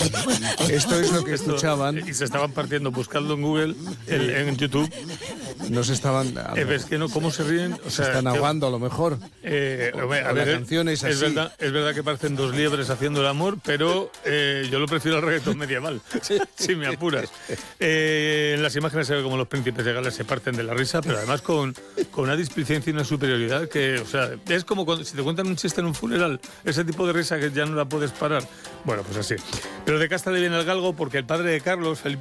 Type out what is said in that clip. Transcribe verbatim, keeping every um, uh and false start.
Esto es lo que escuchaban. Y se estaban partiendo, buscando en Google, el, en YouTube. No se estaban... Eh, ¿Ves que no? ¿Cómo se ríen? O sea, se están que, ahogando a lo mejor. Eh, a ver, la canción es así. Es verdad, es verdad que parecen dos liebres haciendo el amor, pero eh, yo lo prefiero al reggaetón medieval, si me apuras. Eh, en las imágenes se ve como los príncipes de Gales se parten de la risa, pero además con, con una displicencia y una superioridad que, o sea, es como cuando, si te cuentan un chiste en un funeral, ese tipo de risa que ya no la puedes parar. Bueno, pues así. Pero de casta le viene el galgo porque el padre de Carlos, Felipe